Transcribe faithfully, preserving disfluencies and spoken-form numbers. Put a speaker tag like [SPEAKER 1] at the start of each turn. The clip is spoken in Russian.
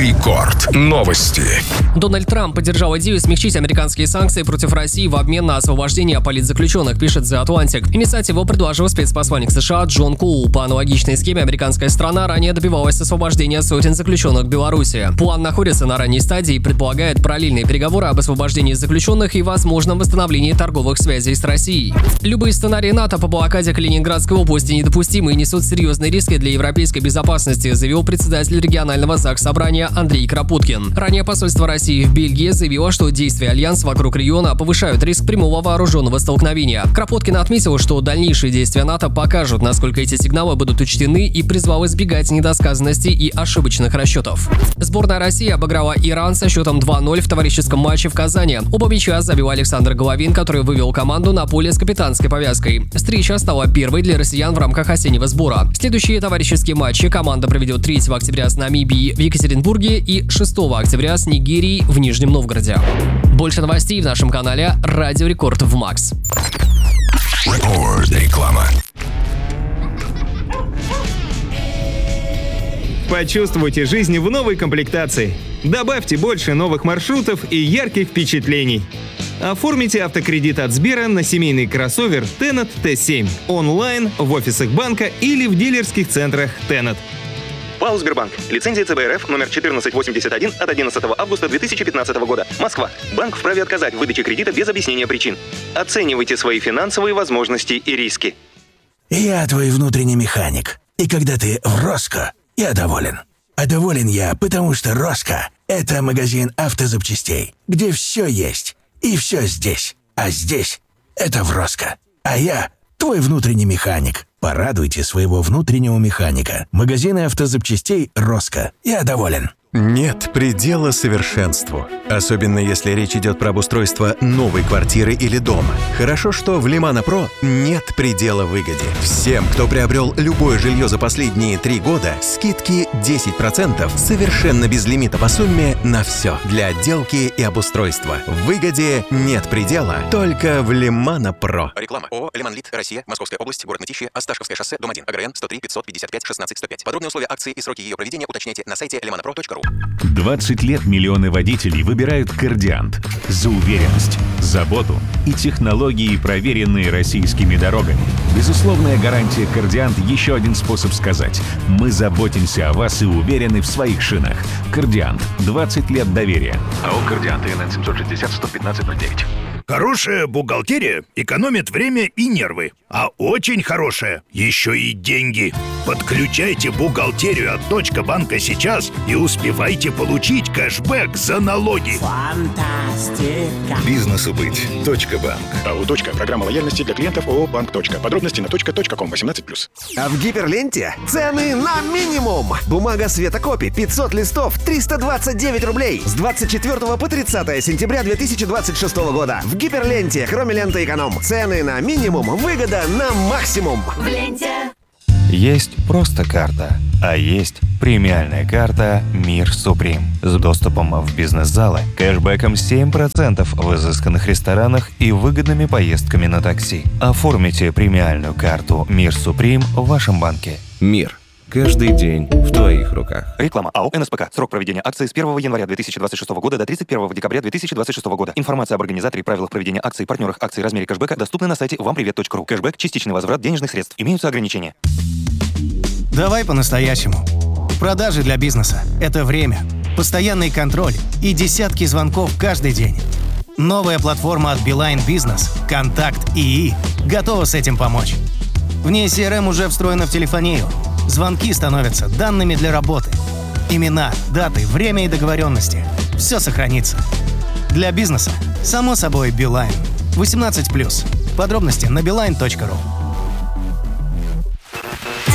[SPEAKER 1] Рекорд. Новости.
[SPEAKER 2] Дональд Трамп поддержал идею смягчить американские санкции против России в обмен на освобождение политзаключенных, пишет The Atlantic. Инициативу предложил спецпосланник США Джон Коул. По аналогичной схеме американская страна ранее добивалась освобождения сотен заключенных в Беларуси. План находится на ранней стадии и предполагает параллельные переговоры об освобождении заключенных и возможном восстановлении торговых связей с Россией. Любые сценарии НАТО по блокаде Калининградской области недопустимы и несут серьезные риски для европейской безопасности, заявил председатель регионального Заксобрания Андрей Кропоткин. Ранее посольство России в Бельгии заявило, что действия Альянса вокруг региона повышают риск прямого вооруженного столкновения. Кропоткин отметил, что дальнейшие действия НАТО покажут, насколько эти сигналы будут учтены, и призвал избегать недосказанностей и ошибочных расчетов. Сборная России обыграла Иран со счетом два ноль в товарищеском матче в Казани. Оба мяча забил Александр Головин, который вывел команду на поле с капитанской повязкой. Встреча стала первой для россиян в рамках осеннего сбора. Следующие товарищеские матчи команда проведет третьего октября с Намибией в Екатеринбурге и шестого октября с Нигерией в Нижнем Новгороде. Больше новостей в нашем канале Радио Рекорд в Макс.
[SPEAKER 1] Реклама.
[SPEAKER 3] Почувствуйте жизнь в новой комплектации. Добавьте больше новых маршрутов и ярких впечатлений. Оформите автокредит от Сбера на семейный кроссовер Tenet Т семь онлайн, в офисах банка или в дилерских центрах Tenet.
[SPEAKER 4] ПАО «Сбербанк». Лицензия Ц Б Р Ф номер четырнадцать восемьдесят один от одиннадцатого августа две тысячи пятнадцатого года. Москва. Банк вправе отказать в выдаче кредита без объяснения причин. Оценивайте свои финансовые возможности и риски.
[SPEAKER 5] Я твой внутренний механик. И когда ты в Роско, я доволен. А доволен я, потому что Роско – это магазин автозапчастей, где все есть. И все здесь. А здесь – это в Роско. А я – твой внутренний механик. Порадуйте своего внутреннего механика. Магазины автозапчастей «Роско». Я доволен.
[SPEAKER 6] Нет предела совершенству. Особенно если речь идет про обустройство новой квартиры или дома. Хорошо, что в Лимана Про нет предела выгоде. Всем, кто приобрел любое жилье за последние три года, скидки десять процентов совершенно без лимита по сумме на все. Для отделки и обустройства. В выгоде нет предела, только в Лимана Про.
[SPEAKER 7] Реклама. ООО «Лиманлит. Россия. Московская область. Город Мытищи. Осташковское шоссе. Дом один. АГРН сто три пятьсот пятьдесят пять шестнадцать сто пять. Подробные условия акции и сроки ее проведения уточняйте на сайте лиманапро точка ру.
[SPEAKER 8] двадцать лет миллионы водителей выбирают «Кордиант» за уверенность, заботу и технологии, проверенные российскими дорогами. Безусловная гарантия «Кордиант» — еще один способ сказать: мы заботимся о вас и уверены в своих шинах. «Кордиант» — двадцать лет доверия. АО «Кордиант» ИНН семьсот шестьдесят сто пятнадцать ноль девять.
[SPEAKER 9] Хорошая бухгалтерия экономит время и нервы. А очень хорошая — еще и деньги. Подключайте бухгалтерию от Точка банка сейчас и успевайте получить кэшбэк за налоги.
[SPEAKER 10] Фантастика.
[SPEAKER 11] Бизнесу быть. Точка банк.
[SPEAKER 12] АО «Точка». Программа лояльности для клиентов ООО «Банк. Точка». Подробности на точка точка ком восемнадцать плюс.
[SPEAKER 13] А в Гиперленте цены на минимум. Бумага Светокопи пятьсот листов триста двадцать девять рублей с двадцать четвёртого по тридцатое сентября две тысячи двадцать шестого года. В Гиперленте Хромилента Эконом. Цены на минимум, выгода на максимум.
[SPEAKER 14] В ленте.
[SPEAKER 15] Есть просто карта, а есть премиальная карта «Мир Суприм» с доступом в бизнес-залы, кэшбэком семь процентов в изысканных ресторанах и выгодными поездками на такси. Оформите премиальную карту «Мир Суприм» в вашем банке.
[SPEAKER 16] Мир. Каждый день в твоих руках.
[SPEAKER 4] Реклама. АО «эн эс пэ ка». Срок проведения акции с первого января две тысячи двадцать шестого года до тридцать первого декабря две тысячи двадцать шестого года. Информация об организаторе, правилах проведения акций, партнерах акций и размере кэшбэка доступна на сайте вам привет точка ру. Кэшбэк – частичный возврат денежных средств. Имеются ограничения.
[SPEAKER 17] Давай по-настоящему. Продажи для бизнеса – это время, постоянный контроль и десятки звонков каждый день. Новая платформа от Beeline Business «Контакт ИИ» готова с этим помочь. В ней си эр эм уже встроена в телефонию. Звонки становятся данными для работы. Имена, даты, время и договоренности. Все сохранится. Для бизнеса, само собой, Beeline. восемнадцать плюс. Подробности на билайн точка ру.